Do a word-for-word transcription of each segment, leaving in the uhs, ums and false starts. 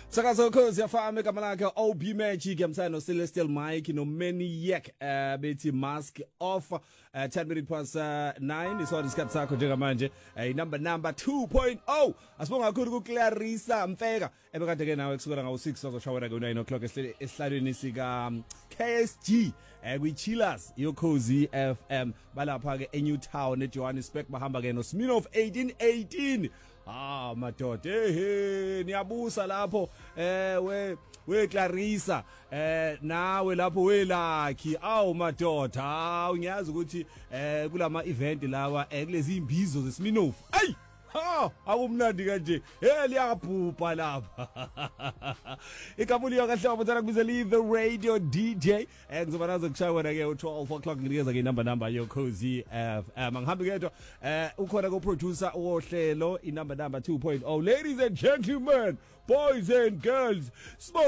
Sakazo Khosi yafama igama lakhe O B Magic yamsana no Celestial Mike no Maniac uh, bethi Mask Off uh, ten minutes past uh, nine isona isikhathi sakho njengamanje uh, number number two point oh asibonga kakhulu ku Clarissa Mfeka ebekade ke nawe kusukela ngawo six sozoshawela ku nine o'clock esihlalweni sika um, K S G uh, kwi Chillers yo Khosi F M balapha ke eNew Town eJohannesburg bahamba ke no Smirnoff eighteen eighteen. Ah madoda ehe niyabusa lapho eh we we Clarissa eh nawe lapho we Lucky awu madoda awu ngiyazi ukuthi eh kulama event lawa eh kulezi imbizo zeSmirnoff ay ha akumnandi kanje eh liyabhubha lapha ikapuli yakahlobo tsana kubiza leave the radio D J eh ngizoba nazo kushaya ke u twelve o'clock nginikeza ke number number yo Khosi F M ngihambi kedwa eh ukhona ko producer ohlelo I number number two point oh ladies and gentlemen boys and girls Smo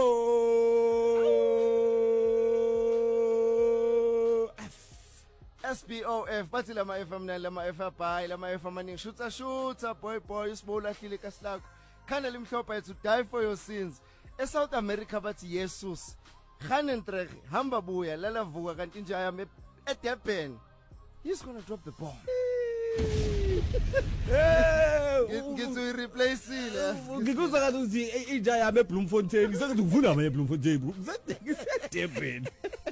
S B O F bathi lama F M lama F A bhayi lama F amaningi shutha shutha boy boy usibo lahlile kasilakho khana limhlopha yethu die for your sins e South America bathi Jesus Khanentreg hamba buya lala vuka kanti nje ayame e Durban he's going to drop the bomb eh ngithi replace ile ngikuza kathi uthi inja yami eBloemfontein ngisakuthi uvuna ama eBloemfontein Durban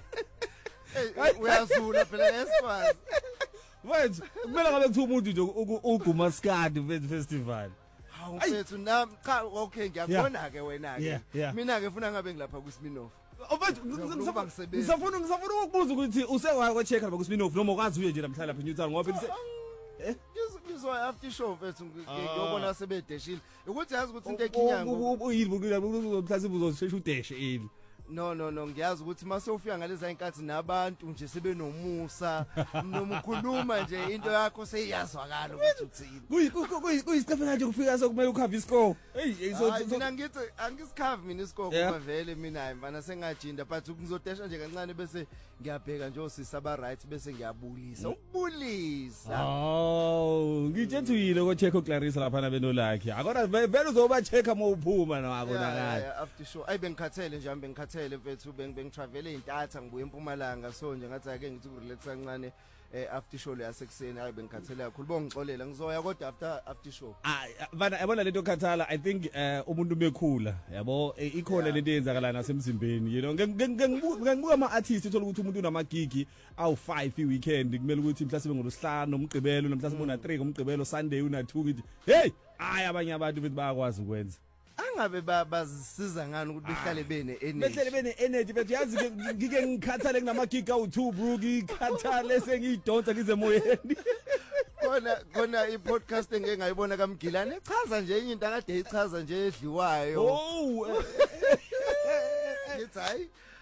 uyazula phela yesifaz wethu kumele ngabe kuthi umuntu nje uguma skadi festival hawu mfethu nami cha okay ngiyakubona ke wena ke mina ke ufuna ngabe ngilapha kuSmirnoff Obathu ngisafuna ngisafuna ukubuza ukuthi usewaya kwa check lapha kuSmirnoff noma ukwazi uye nje namhlanje lapha eNew Town ngoba eh ngizwa after show mfethu ngiyobona sebedeshile ukuthi yazi ukuthi into ekhinyango uyini mhlawumbe uzoshesha udeshe ini No no no ngiyazi ukuthi mase ufika ngalezi inkathi nabantu nje sebenomusa nomukhuluma nje into yakho seyiyazwakala ukuthi uthini kuyi kuyisiqephela nje kufika sokumele ukhave iscore hey mina ngithi angisikhave mina iscore kuba vele mina mfana sengajinda but ngizodesha nje kancane bese ngiyabheka nje osisi aba right bese ngiyabulisa ukubulisa oh ngitshethuyile ko check uClarissa lapha na beno lakhe akona vele uzoba check ama uphuma nako nakala after show ayi bengikhathele nje ambe ngikhathele mfethu bengitravel eIntatha ngibuye eMpumalanga so nje ngathi ake ngithi kurelax kancane eh after show leyasekuseni hayi bengikhathele kakhulu bongixolela ngizoya kodwa after after show ah bana yabona lento khathala I think umuntu mekhula yabo ikhona lento eyenzakala nasemzimbeni you know ngibuka ama artists uthola ukuthi umuntu unamagigi awu five I weekend kumele ukuthi mhlawumbe ngolosihlanu nomgqibelo mhlawumbe una three ngomgqibelo Sunday una two ukuthi hey hayi abanye abantu bethi bayakwazi ukwenza angabe bazisiza ngani ukuthi behlale bene energy behlale bene energy bethu yazi ngike ngikhathale kunamagigi awu two bro ngikhathale sengiyidonsa ngize moyeni kona kona iPodcast engeke ngayibona kaMgilane echaza nje enye into akade echaza nje edliwayo oh it's hayi